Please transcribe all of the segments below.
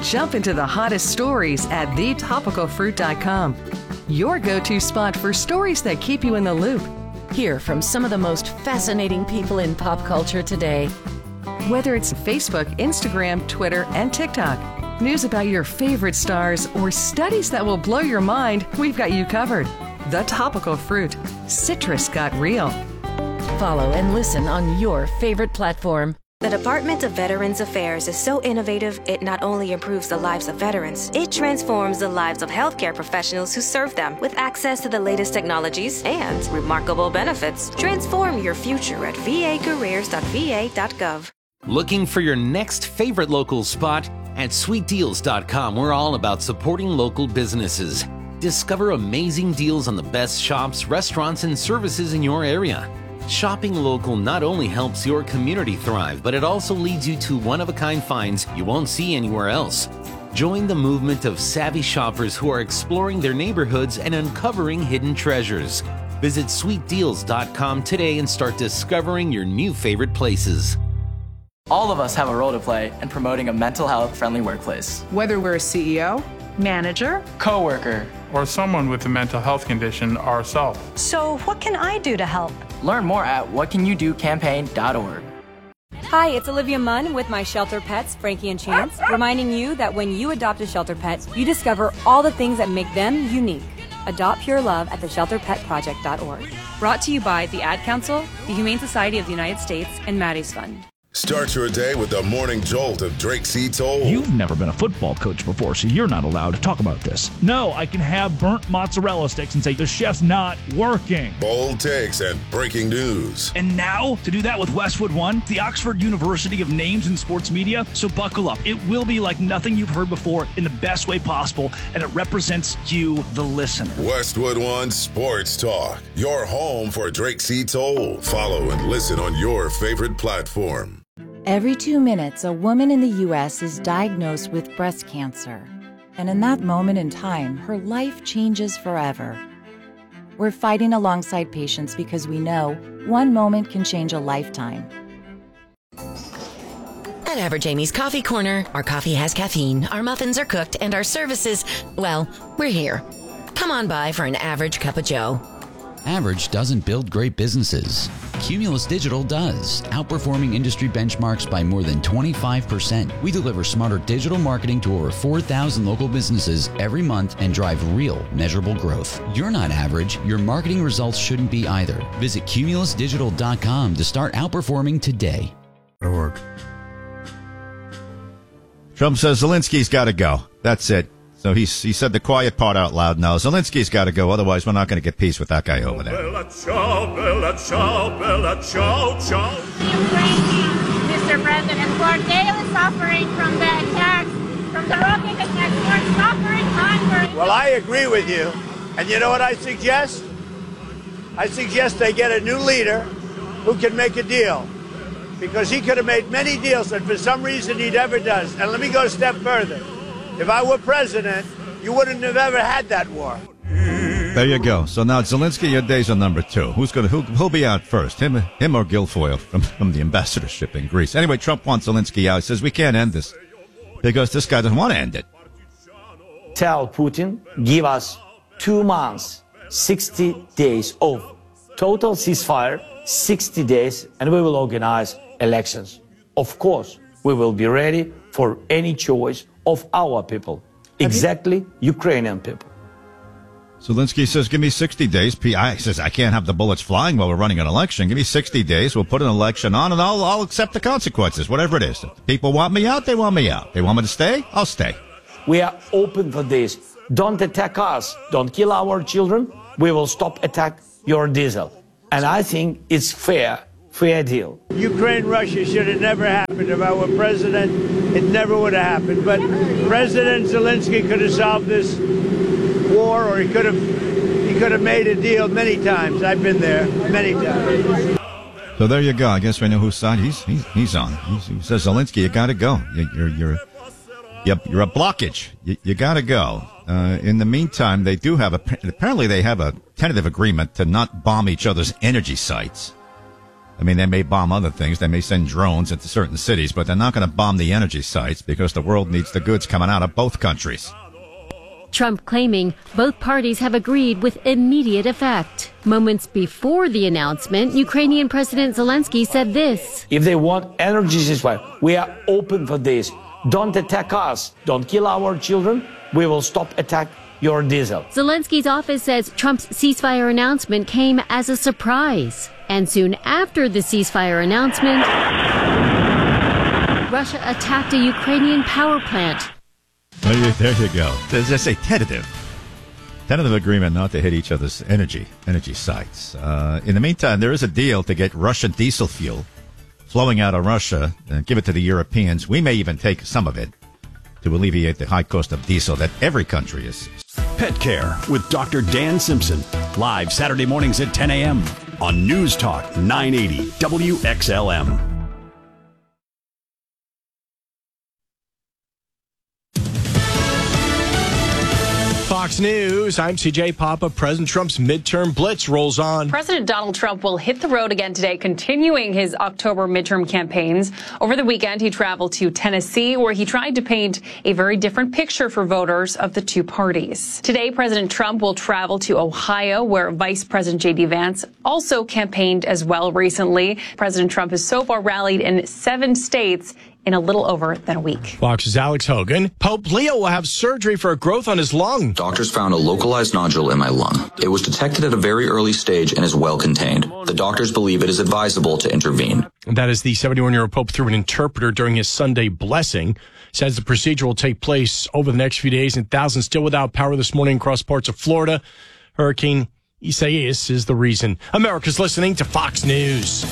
Jump into the hottest stories at thetopicalfruit.com. Your go-to spot for stories that keep you in the loop. Hear from some of the most fascinating people in pop culture today. Whether it's Facebook, Instagram, Twitter, and TikTok, news about your favorite stars, or studies that will blow your mind, we've got you covered. The Topical Fruit. Citrus got real. Follow and listen on your favorite platform. The Department of Veterans Affairs is so innovative, it not only improves the lives of veterans, it transforms the lives of healthcare professionals who serve them with access to the latest technologies and remarkable benefits. Transform your future at vacareers.va.gov. Looking for your next favorite local spot? At sweetdeals.com, we're all about supporting local businesses. Discover amazing deals on the best shops, restaurants, and services in your area. Shopping local not only helps your community thrive, but it also leads you to one-of-a-kind finds you won't see anywhere else. Join the movement of savvy shoppers who are exploring their neighborhoods and uncovering hidden treasures. Visit sweetdeals.com today and start discovering your new favorite places. All of us have a role to play in promoting a mental health-friendly workplace. Whether we're a CEO, manager, coworker, or someone with a mental health condition ourselves. So what can I do to help? Learn more at whatcanyoudocampaign.org. Hi, it's Olivia Munn with my shelter pets, Frankie and Chance, reminding you that when you adopt a shelter pet, you discover all the things that make them unique. Adopt Pure Love at theshelterpetproject.org. Brought to you by the Ad Council, the Humane Society of the United States, and Maddie's Fund. Start your day with the morning jolt of Drake C. Toll. You've never been a football coach before, so you're not allowed to talk about this. No, I can have burnt mozzarella sticks and say the chef's not working. Bold takes and breaking news. And now, to do that with Westwood One, the Oxford University of names in sports media. So buckle up. It will be like nothing you've heard before in the best way possible, and it represents you, the listener. Westwood One Sports Talk. Your home for Drake C. Toll. Follow and listen on your favorite platform. Every 2 minutes, a woman in the U.S. is diagnosed with breast cancer. And in that moment in time, her life changes forever. We're fighting alongside patients because we know one moment can change a lifetime. At Average Amy's Coffee Corner, our coffee has caffeine, our muffins are cooked, and our services, well, we're here. Come on by for an average cup of joe. Average doesn't build great businesses. Cumulus Digital does, outperforming industry benchmarks by more than 25%. We deliver smarter digital marketing to over 4,000 local businesses every month and drive real, measurable growth. You're not average. Your marketing results shouldn't be either. Visit cumulusdigital.com to start outperforming today. Trump says Zelensky's got to go. That's it. So he said the quiet part out loud now. Zelensky's got to go, otherwise we're not going to get peace with that guy over there. Bella ciao, bella ciao, bella ciao, ciao. Mr. President, we're daily suffering from the attacks, from the rocket attacks. We're suffering hunger. Well, I agree with you. And you know what I suggest? I suggest they get a new leader who can make a deal. Because he could have made many deals, and for some reason he never does. And let me go a step further. If I were president, you wouldn't have ever had that war. There you go. So now Zelensky, your days are number 2. Who'll be out first? Him or Guilfoyle from the ambassadorship in Greece? Anyway, Trump wants Zelensky out. He says we can't end this because this guy doesn't want to end it. Tell Putin, give us 2 months, 60 days of total ceasefire, 60 days, and we will organize elections. Of course, we will be ready for any choice of our people, exactly Ukrainian people. Zelensky says, give me 60 days. He says, I can't have the bullets flying while we're running an election. Give me 60 days. We'll put an election on, and I'll accept the consequences, whatever it is. If the people want me out, they want me out. They want me to stay, I'll stay. We are open for this. Don't attack us. Don't kill our children. We will stop attack your diesel. And I think it's fair deal. Ukraine-Russia should have never happened. If I were president, it never would have happened. But President Zelensky could have solved this war, or he could have made a deal many times. I've been there many times. So there you go. I guess we know whose side he's on. He says, Zelensky, you got to go. You're a blockage. You got to go. In the meantime, they do have apparently they have a tentative agreement to not bomb each other's energy sites. I mean, they may bomb other things. They may send drones into certain cities, but they're not going to bomb the energy sites because the world needs the goods coming out of both countries. Trump claiming both parties have agreed with immediate effect. Moments before the announcement, Ukrainian President Zelensky said this. If they want energy ceasefire, we are open for this. Don't attack us. Don't kill our children. We will stop attack your diesel. Zelensky's office says Trump's ceasefire announcement came as a surprise. And soon after the ceasefire announcement, Russia attacked a Ukrainian power plant. There you go. There's a tentative agreement not to hit each other's energy sites. In the meantime, there is a deal to get Russian diesel fuel flowing out of Russia and give it to the Europeans. We may even take some of it to alleviate the high cost of diesel that every country is. Pet Care with Dr. Dan Simpson. Live Saturday mornings at 10 a.m. on News Talk 980 WXLM. Fox News, I'm CJ Papa. President Trump's midterm blitz rolls on. President Donald Trump will hit the road again today, continuing his October midterm campaigns. Over the weekend, he traveled to Tennessee, where he tried to paint a very different picture for voters of the two parties. Today, President Trump will travel to Ohio, where Vice President J.D. Vance also campaigned as well recently. President Trump has so far rallied in 7 states in a little over than a week. Fox's Alex Hogan. Pope Leo will have surgery for a growth on his lung. Doctors found a localized nodule in my lung. It was detected at a very early stage and is well contained. The doctors believe it is advisable to intervene. That is the 71-year-old Pope through an interpreter during his Sunday blessing. Says the procedure will take place over the next few days, and thousands still without power this morning across parts of Florida. Hurricane Isaias is the reason. America's listening to Fox News.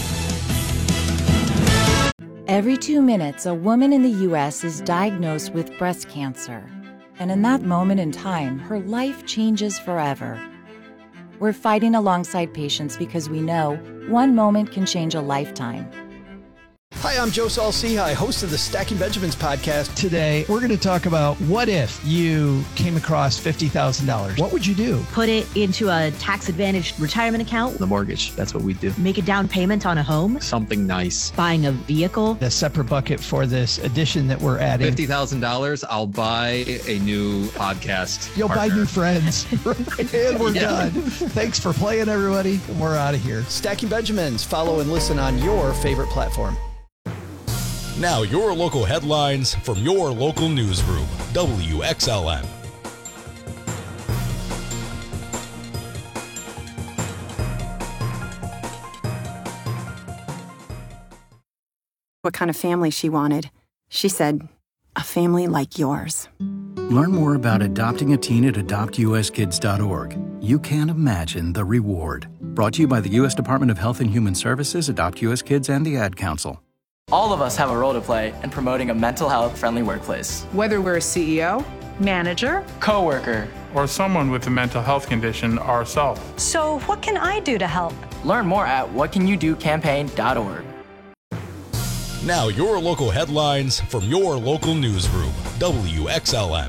Every 2 minutes, a woman in the U.S. is diagnosed with breast cancer. And in that moment in time, her life changes forever. We're fighting alongside patients because we know one moment can change a lifetime. Hi, I'm Joe Saul-Sehy, host of the Stacking Benjamins podcast. Today, we're going to talk about what if you came across $50,000. What would you do? Put it into a tax-advantaged retirement account. The mortgage, that's what we do. Make a down payment on a home. Something nice. Buying a vehicle. A separate bucket for this addition that we're adding. $50,000, I'll buy a new podcast You'll partner. buy new friends. And we're done. Thanks for playing, everybody. We're out of here. Stacking Benjamins. Follow and listen on your favorite platform. Now your local headlines from your local newsroom, WXLM. What kind of family she wanted. She said, a family like yours. Learn more about adopting a teen at adoptuskids.org. You can't imagine the reward. Brought to you by the U.S. Department of Health and Human Services, Adopt U.S. Kids, and the Ad Council. All of us have a role to play in promoting a mental health-friendly workplace. Whether we're a CEO, manager, coworker, or someone with a mental health condition ourselves. So what can I do to help? Learn more at whatcanyoudocampaign.org. Now your local headlines from your local newsroom, WXLM.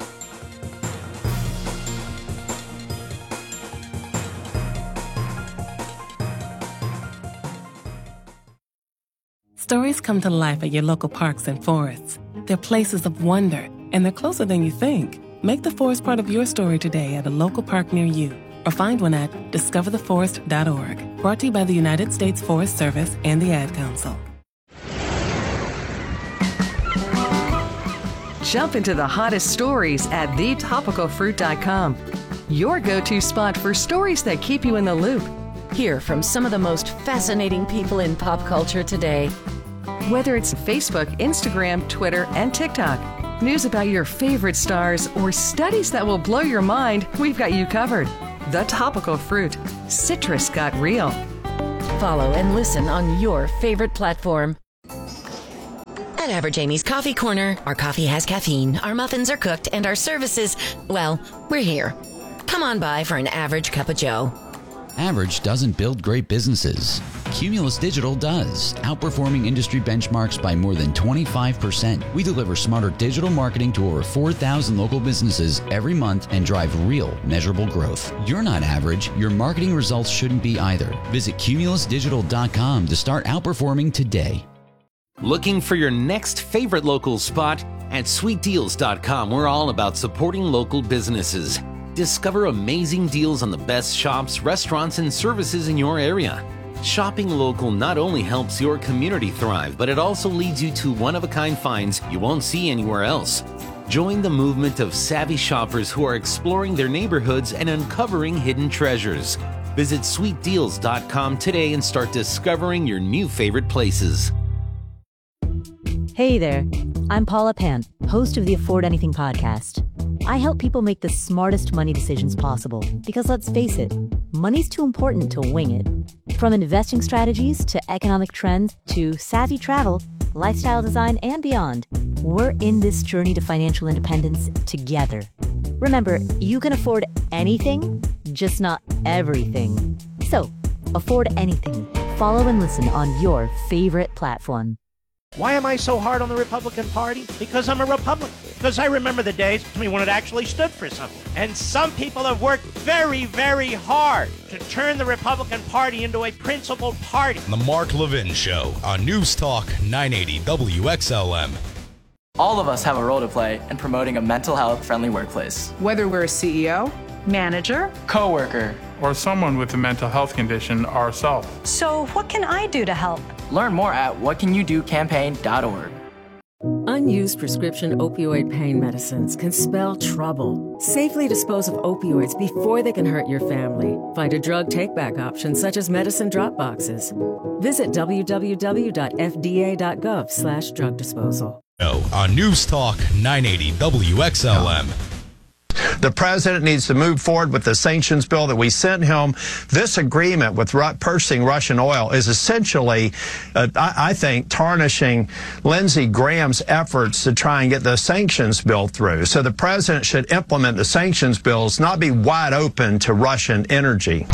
Stories come to life at your local parks and forests. They're places of wonder, and they're closer than you think. Make the forest part of your story today at a local park near you, or find one at discovertheforest.org. Brought to you by the United States Forest Service and the Ad Council. Jump into the hottest stories at thetopicalfruit.com. Your go-to spot for stories that keep you in the loop. Hear from some of the most fascinating people in pop culture today. Whether it's Facebook, Instagram, Twitter, and TikTok, news about your favorite stars, or studies that will blow your mind, we've got you covered. The Topical Fruit. Citrus got real. Follow and listen on your favorite platform. At Average Amy's Coffee Corner, our coffee has caffeine, our muffins are cooked, and our services, well, we're here. Come on by for an average cup of joe. Average doesn't build great businesses. Cumulus Digital does, outperforming industry benchmarks by more than 25%. We deliver smarter digital marketing to over 4,000 local businesses every month and drive real, measurable growth. You're not average. Your marketing results shouldn't be either. Visit cumulusdigital.com to start outperforming today. Looking for your next favorite local spot? At sweetdeals.com, we're all about supporting local businesses. Discover amazing deals on the best shops, restaurants, and services in your area. Shopping local not only helps your community thrive, but it also leads you to one-of-a-kind finds you won't see anywhere else. Join the movement of savvy shoppers who are exploring their neighborhoods and uncovering hidden treasures. Visit sweetdeals.com today and start discovering your new favorite places. Hey there, I'm Paula Pant, host of the Afford Anything podcast. I help people make the smartest money decisions possible because, let's face it, money's too important to wing it. From investing strategies to economic trends to savvy travel, lifestyle design, and beyond, we're in this journey to financial independence together. Remember, you can afford anything, just not everything. So, afford anything. Follow and listen on your favorite platform. Why am I so hard on the Republican Party? Because I'm a Republican. Because I remember the days when it actually stood for something. And some people have worked very, very hard to turn the Republican Party into a principled party. The Mark Levin Show on News Talk 980 WXLM. All of us have a role to play in promoting a mental health friendly workplace. Whether we're a CEO, manager, coworker, or someone with a mental health condition ourselves. So what can I do to help? Learn more at whatcanyoudocampaign.org. Unused prescription opioid pain medicines can spell trouble. Safely dispose of opioids before they can hurt your family. Find a drug take-back option such as medicine drop boxes. Visit www.fda.gov/drug disposal. On News Talk 980 WXLM. The president needs to move forward with the sanctions bill that we sent him. This agreement with purchasing Russian oil is essentially, I think, tarnishing Lindsey Graham's efforts to try and get the sanctions bill through. So the president should implement the sanctions bills, not be wide open to Russian energy.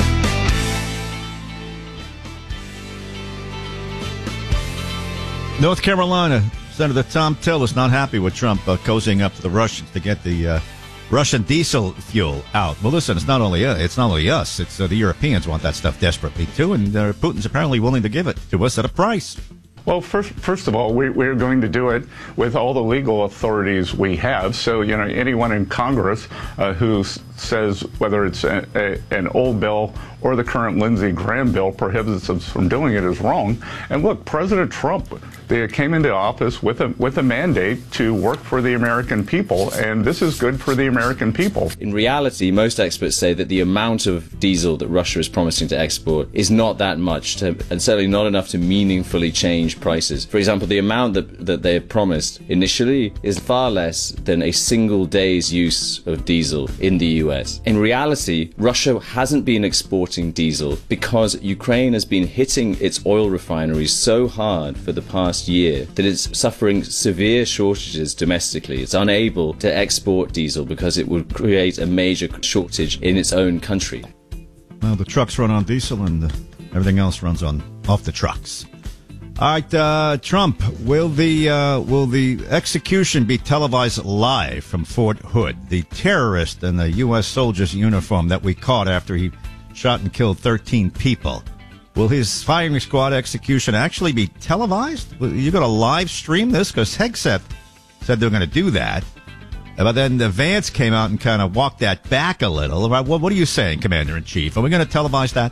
North Carolina, Senator Tom Tillis not happy with Trump cozying up to the Russians to get the Russian diesel fuel out. Well, listen, it's not only us. It's the Europeans want that stuff desperately too, and Putin's apparently willing to give it to us at a price. Well, first of all, we're going to do it with all the legal authorities we have. So, anyone in Congress who says whether it's an old bill or the current Lindsey Graham bill prohibits us from doing it is wrong. And look, President Trump, they came into office with a mandate to work for the American people, and this is good for the American people. In reality, most experts say that the amount of diesel that Russia is promising to export is not that much, and certainly not enough to meaningfully change prices. For example, the amount that they have promised initially is far less than a single day's use of diesel in the US. In reality, Russia hasn't been exporting diesel because Ukraine has been hitting its oil refineries so hard for the past year that it's suffering severe shortages domestically. It's unable to export diesel because it would create a major shortage in its own country. Well, the trucks run on diesel and everything else runs off the trucks. All right, Trump, will the execution be televised live from Fort Hood? The terrorist in the U.S. soldier's uniform that we caught after he shot and killed 13 people. Will his firing squad execution actually be televised? You going to live stream this? Because Hegseth said they're going to do that. But then the Vance came out and kind of walked that back a little. What are you saying, Commander-in-Chief? Are we going to televise that?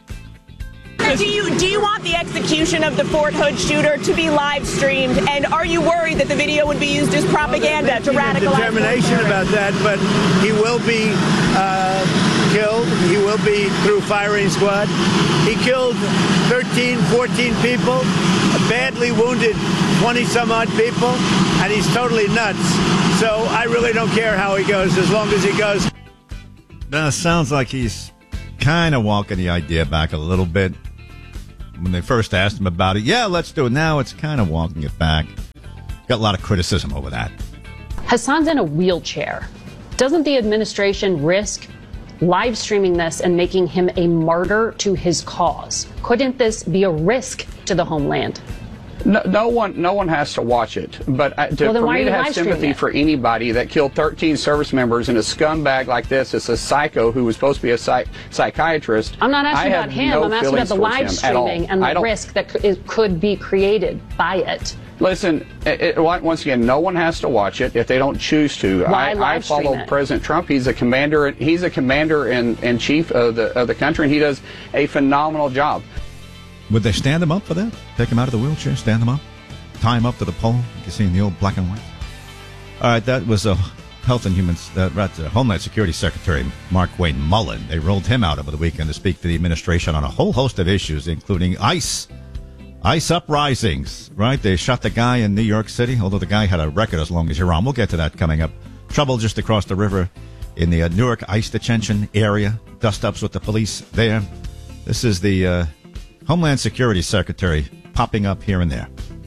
Do you want the execution of the Fort Hood shooter to be live streamed? And are you worried that the video would be used as propaganda to radicalize? Determination about that, but he will be killed. He will be through firing squad. He killed 13, 14 people, badly wounded 20-some-odd people, and he's totally nuts. So I really don't care how he goes, as long as he goes. Sounds like he's kind of walking the idea back a little bit. When they first asked him about it, yeah, let's do it. Now it's kind of walking it back. Got a lot of criticism over that. Hassan's in a wheelchair. Doesn't the administration risk live streaming this and making him a martyr to his cause? Couldn't this be a risk to the homeland? No one has to watch it. But for me to have sympathy for anybody that killed 13 service members and a scumbag like this is a psycho who was supposed to be a psychiatrist. I'm not asking about him. I'm asking about the live streaming and the risk that could be created by it. Listen, once again, no one has to watch it if they don't choose to. I follow President Trump. He's a commander. He's a commander and chief of the country, and he does a phenomenal job. Would they stand him up for that? Take him out of the wheelchair, stand him up, tie him up to the pole? You can see in the old black and white. All right, that was Health and Homeland Security Secretary Mark Wayne Mullen. They rolled him out over the weekend to speak to the administration on a whole host of issues, including ICE uprisings, right? They shot the guy in New York City, although the guy had a record as long as Iran. We'll get to that coming up. Trouble just across the river in the Newark ICE detention area. Dust-ups with the police there. This is the Homeland Security Secretary popping up here and there.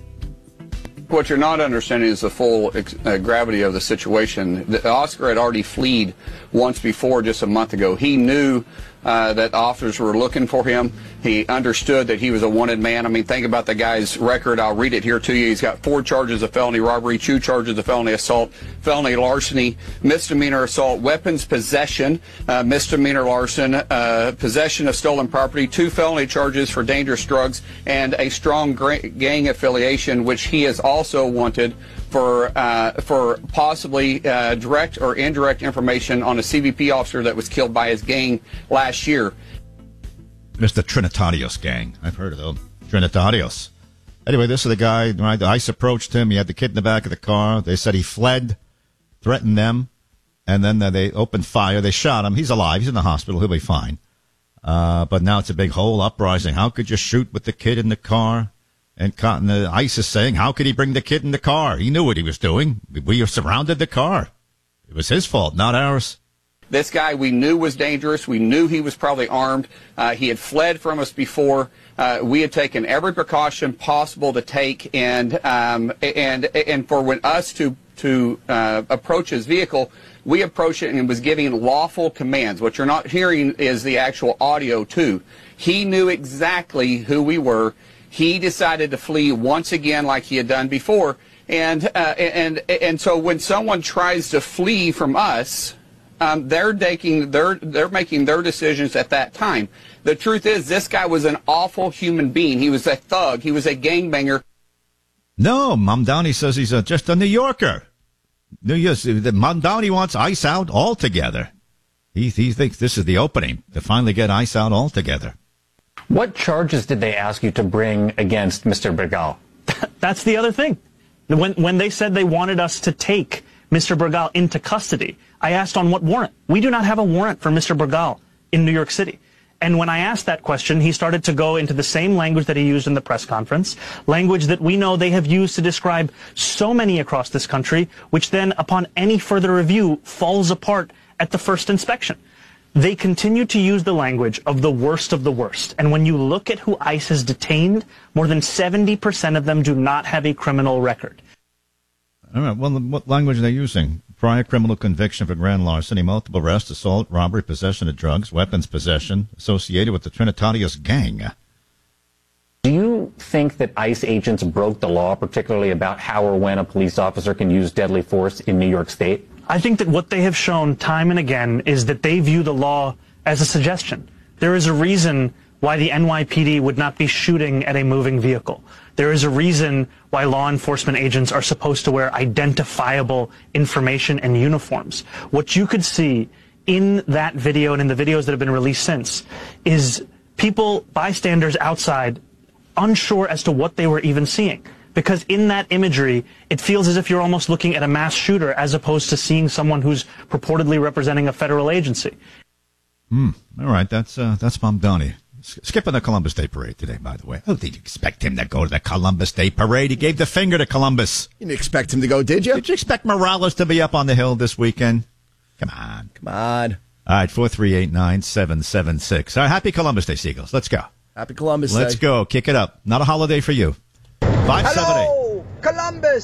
What you're not understanding is the full gravity of the situation. Oscar had already fled once before, just a month ago. He knew that officers were looking for him. He understood that he was a wanted man. I mean, think about the guy's record. I'll read it here to you. He's got 4 charges of felony robbery, 2 charges of felony assault, felony larceny, misdemeanor assault, weapons possession, misdemeanor larceny, possession of stolen property, 2 felony charges for dangerous drugs, and a strong gang affiliation, which he is also wanted for possibly direct or indirect information on a CBP officer that was killed by his gang last year. It's the Trinitarios gang. I've heard of them. Trinitarios. Anyway, this is the guy, right? The ICE approached him. He had the kid in the back of the car. They said he fled, threatened them, and then they opened fire. They shot him. He's alive. He's in the hospital. He'll be fine. But now it's a big whole uprising. How could you shoot with the kid in the car? And the ICE is saying, how could he bring the kid in the car? He knew what he was doing. We surrounded the car. It was his fault, not ours. This guy we knew was dangerous. We knew he was probably armed. He had fled from us before. We had taken every precaution possible to take, and for us to approach his vehicle, we approached it and was giving lawful commands. What you're not hearing is the actual audio too. He knew exactly who we were. He decided to flee once again, like he had done before, and so when someone tries to flee from us, they're making their decisions at that time. The truth is, this guy was an awful human being. He was a thug. He was a gangbanger. No, Mamdani says he's just a New Yorker. Mamdani wants ICE out altogether. He thinks this is the opening to finally get ICE out altogether. What charges did they ask you to bring against Mr. Bergal? That's the other thing. When they said they wanted us to take Mr. Bergal into custody, I asked on what warrant. We do not have a warrant for Mr. Bergal in New York City. And when I asked that question, he started to go into the same language that he used in the press conference, language that we know they have used to describe so many across this country, which then, upon any further review, falls apart at the first inspection. They continue to use the language of the worst of the worst. And when you look at who ICE has detained, more than 70% of them do not have a criminal record. All right. Well, what language are they using? Prior criminal conviction for grand larceny, multiple arrests, assault, robbery, possession of drugs, weapons possession associated with the Trinitarios gang. Do you think that ICE agents broke the law, particularly about how or when a police officer can use deadly force in New York State? I think that what they have shown time and again is that they view the law as a suggestion. There is a reason why the NYPD would not be shooting at a moving vehicle. There is a reason why law enforcement agents are supposed to wear identifiable information and uniforms. What you could see in that video and in the videos that have been released since is people, bystanders outside, unsure as to what they were even seeing. Because in that imagery, it feels as if you're almost looking at a mass shooter as opposed to seeing someone who's purportedly representing a federal agency. All right, that's Mamdani. Skipping the Columbus Day Parade today, by the way. Who did you expect him to go to the Columbus Day Parade? He gave the finger to Columbus. You didn't expect him to go, did you? Did you expect Morales to be up on the Hill this weekend? Come on. Come on. All right, 438-9776. All right, happy Columbus Day, Seagulls. Let's go. Happy Columbus Day. Let's go. Kick it up. Not a holiday for you. 578. Hello, Columbus.